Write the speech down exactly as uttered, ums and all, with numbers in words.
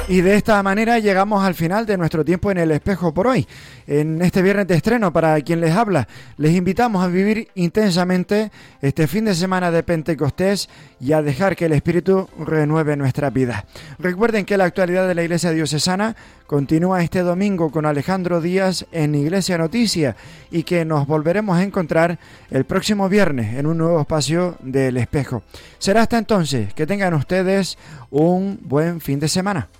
Y de esta manera llegamos al final de nuestro tiempo en el espejo por hoy. En este viernes de estreno, para quien les habla, les invitamos a vivir intensamente este fin de semana de Pentecostés y a dejar que el Espíritu renueve nuestra vida. Recuerden que la actualidad de la Iglesia Diocesana continúa este domingo con Alejandro Díaz en Iglesia Noticia y que nos volveremos a encontrar el próximo viernes en un nuevo espacio del espejo. Será hasta entonces. Que tengan ustedes un buen fin de semana.